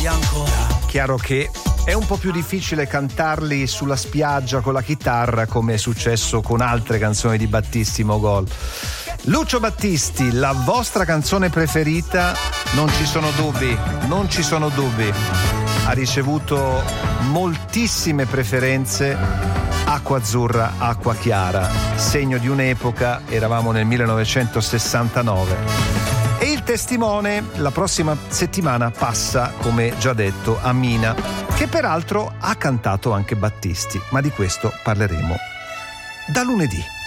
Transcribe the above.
ancora. Chiaro che è un po' più difficile cantarli sulla spiaggia con la chitarra, come è successo con altre canzoni di Battisti Mogol. Lucio Battisti, la vostra canzone preferita? Non ci sono dubbi, non ci sono dubbi. Ha ricevuto moltissime preferenze. Acqua azzurra, acqua chiara, segno di un'epoca, eravamo nel 1969. E il testimone la prossima settimana passa, come già detto, a Mina, che peraltro ha cantato anche Battisti, ma di questo parleremo da lunedì.